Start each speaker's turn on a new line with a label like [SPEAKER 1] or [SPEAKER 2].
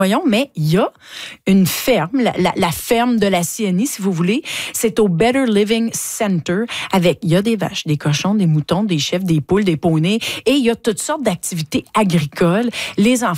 [SPEAKER 1] Voyons, mais il y a une ferme, la ferme de la CNI, si vous voulez. C'est au Better Living Center. Il y a des vaches, des cochons, des moutons, des chèvres, des poules, des poneys. Et il y a toutes sortes d'activités agricoles. Les enfants